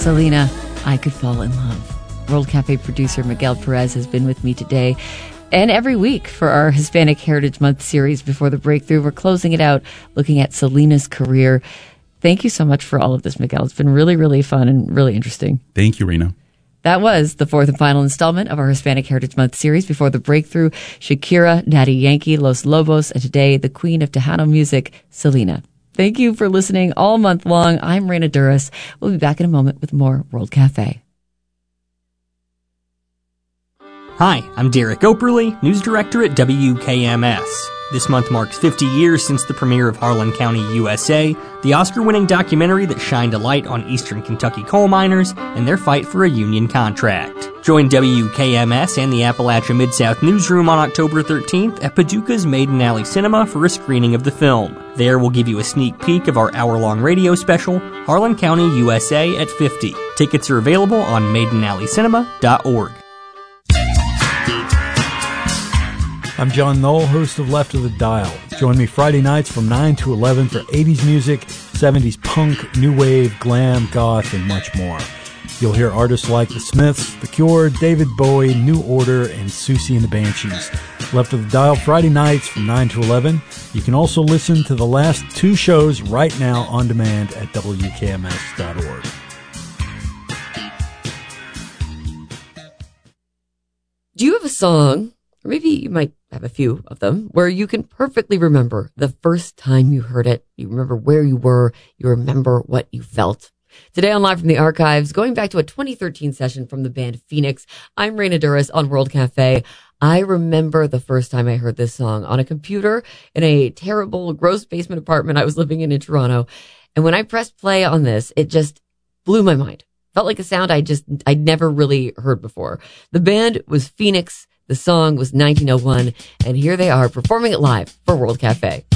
Selena, I Could Fall in Love. World Cafe producer Miguel Perez has been with me today and every week for our Hispanic Heritage Month series Before the Breakthrough. We're closing it out looking at Selena's career. Thank you so much for all of this, Miguel. It's been really, really fun and really interesting. Thank you, Rena. That was the fourth and final installment of our Hispanic Heritage Month series Before the Breakthrough. Shakira, Daddy Yankee, Los Lobos, and today the queen of Tejano music, Selena. Thank you for listening all month long. I'm Rena Duras. We'll be back in a moment with more World Cafe. Hi, I'm Derek Operly, News Director at WKMS. This month marks 50 years since the premiere of Harlan County, USA, the Oscar-winning documentary that shined a light on Eastern Kentucky coal miners and their fight for a union contract. Join WKMS and the Appalachia Mid-South Newsroom on October 13th at Paducah's Maiden Alley Cinema for a screening of the film. There we'll give you a sneak peek of our hour-long radio special, Harlan County, USA at 50. Tickets are available on maidenalleycinema.org. I'm John Knoll, host of Left of the Dial. Join me Friday nights from 9 to 11 for 80s music, 70s punk, new wave, glam, goth, and much more. You'll hear artists like The Smiths, The Cure, David Bowie, New Order, and Susie and the Banshees. Left of the Dial Friday nights from 9 to 11. You can also listen to the last two shows right now on demand at WKMS.org. Do you have a song, or maybe you might have a few of them, where you can perfectly remember the first time you heard it? You remember where you were. You remember what you felt. Today on Live from the Archives, going back to a 2013 session from the band Phoenix, I'm Rena Duras on World Cafe. I remember the first time I heard this song on a computer in a terrible, gross basement apartment I was living in Toronto. And when I pressed play on this, it just blew my mind. Felt like a sound I'd never really heard before. The band was Phoenix. The song was 1901, and here they are performing it live for World Cafe.